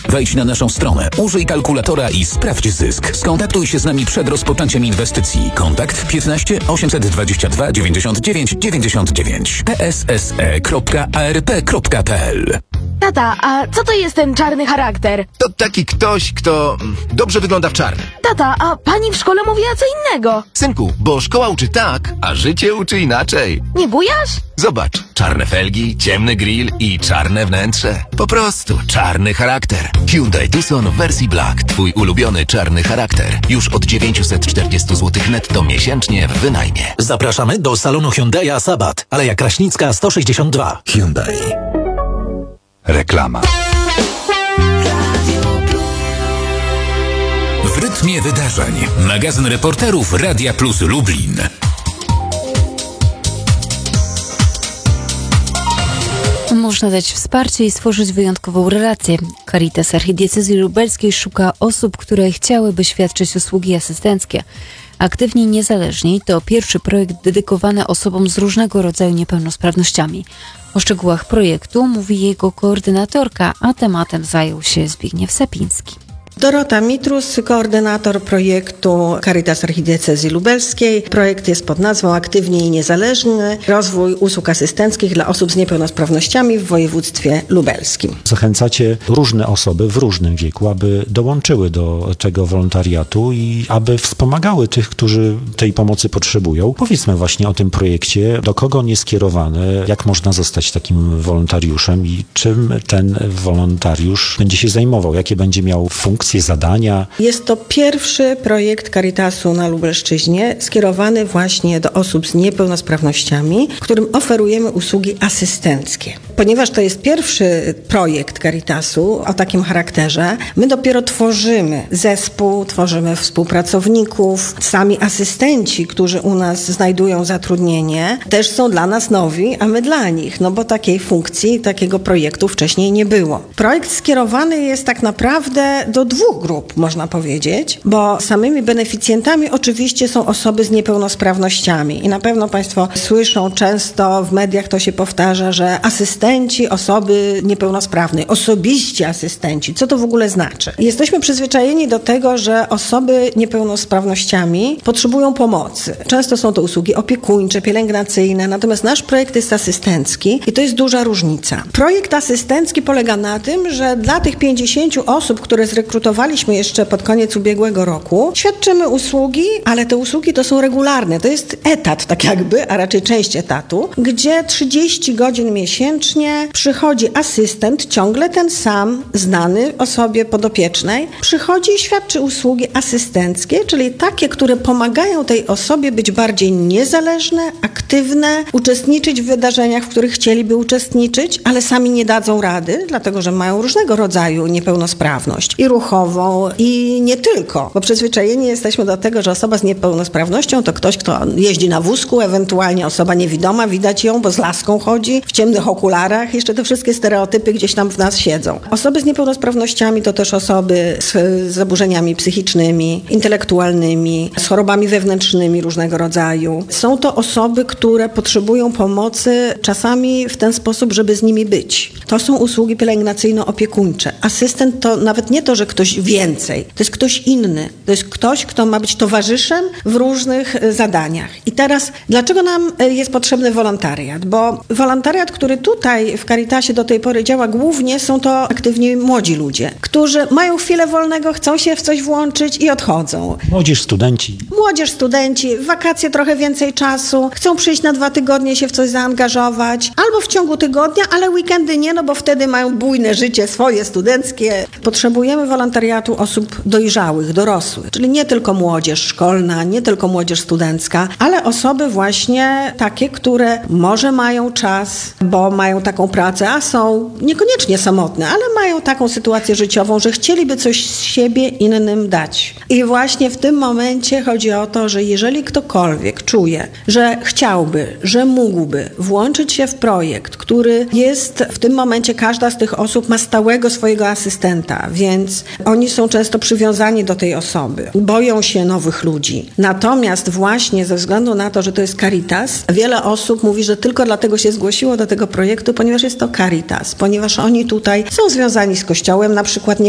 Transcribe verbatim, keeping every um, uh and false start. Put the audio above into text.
Wejdź na naszą stronę, użyj kalkulatora i sprawdź zysk. Skontaktuj się z nami przed rozpoczęciem inwestycji. Kontakt piętnaście osiemset dwadzieścia dwa dziewięćdziesiąt dziewięć dziewięćdziesiąt dziewięć p s s e kropka a r p kropka p l. Tata, a co to jest ten czarny charakter? To taki ktoś, kto dobrze wygląda w czarnym. Tata, a pani w szkole mówiła co innego. Synku, bo szkoła uczy tak, a życie uczy inaczej. Nie bujasz? Zobacz, czarne felgi, ciemny grill i czarne wnętrze. Po prostu czarny charakter. Hyundai Tucson w wersji Black. Twój ulubiony czarny charakter. Już od dziewięćset czterdzieści złotych netto miesięcznie w wynajmie. Zapraszamy do salonu Hyundai'a Sabat, Aleja Kraśnicka sto sześćdziesiąt dwa. Hyundai. Reklama. W rytmie wydarzeń. Magazyn reporterów Radia Plus Lublin. Można dać wsparcie i stworzyć wyjątkową relację. Caritas Archidiecezji Lubelskiej szuka osób, które chciałyby świadczyć usługi asystenckie. Aktywni Niezależni to pierwszy projekt dedykowany osobom z różnego rodzaju niepełnosprawnościami. O szczegółach projektu mówi jego koordynatorka, a tematem zajął się Zbigniew Sapiński. Dorota Mitrus, koordynator projektu Caritas Archidiecezji Lubelskiej. Projekt jest pod nazwą Aktywni i Niezależny. Rozwój usług asystenckich dla osób z niepełnosprawnościami w województwie lubelskim. Zachęcacie różne osoby w różnym wieku, aby dołączyły do tego wolontariatu i aby wspomagały tych, którzy tej pomocy potrzebują. Powiedzmy właśnie o tym projekcie, do kogo on jest skierowany, jak można zostać takim wolontariuszem i czym ten wolontariusz będzie się zajmował, jakie będzie miał funkcje, zadania. Jest to pierwszy projekt Caritasu na Lubelszczyźnie skierowany właśnie do osób z niepełnosprawnościami, którym oferujemy usługi asystenckie. Ponieważ to jest pierwszy projekt Caritasu o takim charakterze, my dopiero tworzymy zespół, tworzymy współpracowników. Sami asystenci, którzy u nas znajdują zatrudnienie, też są dla nas nowi, a my dla nich, no bo takiej funkcji, takiego projektu wcześniej nie było. Projekt skierowany jest tak naprawdę do dwóch grup, można powiedzieć, bo samymi beneficjentami oczywiście są osoby z niepełnosprawnościami i na pewno Państwo słyszą często, w mediach to się powtarza, że asystenci osoby niepełnosprawnej, osobiści asystenci. Co to w ogóle znaczy? Jesteśmy przyzwyczajeni do tego, że osoby niepełnosprawnościami potrzebują pomocy. Często są to usługi opiekuńcze, pielęgnacyjne, natomiast nasz projekt jest asystencki i to jest duża różnica. Projekt asystencki polega na tym, że dla tych pięćdziesięciu osób, które zrekrutowaliśmy jeszcze pod koniec ubiegłego roku, świadczymy usługi, ale te usługi to są regularne. To jest etat tak jakby, a raczej część etatu, gdzie trzydzieści godzin miesięcznie przychodzi asystent, ciągle ten sam, znany osobie podopiecznej, przychodzi i świadczy usługi asystenckie, czyli takie, które pomagają tej osobie być bardziej niezależne, aktywne, uczestniczyć w wydarzeniach, w których chcieliby uczestniczyć, ale sami nie dadzą rady, dlatego że mają różnego rodzaju niepełnosprawność. I ruchową, i nie tylko, bo przyzwyczajeni jesteśmy do tego, że osoba z niepełnosprawnością to ktoś, kto jeździ na wózku, ewentualnie osoba niewidoma, widać ją, bo z laską chodzi, w ciemnych okularach, jeszcze te wszystkie stereotypy gdzieś tam w nas siedzą. Osoby z niepełnosprawnościami to też osoby z zaburzeniami psychicznymi, intelektualnymi, z chorobami wewnętrznymi różnego rodzaju. Są to osoby, które potrzebują pomocy czasami w ten sposób, żeby z nimi być. To są usługi pielęgnacyjno-opiekuńcze. Asystent to nawet nie to, że ktoś więcej. To jest ktoś inny. To jest ktoś, kto ma być towarzyszem w różnych zadaniach. I teraz, dlaczego nam jest potrzebny wolontariat? Bo wolontariat, który tutaj w Caritasie do tej pory działa, głównie są to aktywni młodzi ludzie, którzy mają chwilę wolnego, chcą się w coś włączyć i odchodzą. Młodzież, studenci. Młodzież, studenci, w wakacje trochę więcej czasu, chcą przyjść na dwa tygodnie się w coś zaangażować, albo w ciągu tygodnia, ale weekendy nie, no bo wtedy mają bujne życie swoje studenckie. Potrzebujemy wolontariatu osób dojrzałych, dorosłych, czyli nie tylko młodzież szkolna, nie tylko młodzież studencka, ale osoby właśnie takie, które może mają czas, bo mają taką pracę, a są niekoniecznie samotne, ale mają taką sytuację życiową, że chcieliby coś z siebie innym dać. I właśnie w tym momencie chodzi o to, że jeżeli ktokolwiek czuje, że chciałby, że mógłby włączyć się w projekt, który jest w tym momencie, każda z tych osób ma stałego swojego asystenta, więc oni są często przywiązani do tej osoby, boją się nowych ludzi. Natomiast właśnie ze względu na to, że to jest Caritas, wiele osób mówi, że tylko dlatego się zgłosiło do tego projektu, ponieważ jest to Caritas, ponieważ oni tutaj są związani z Kościołem, na przykład nie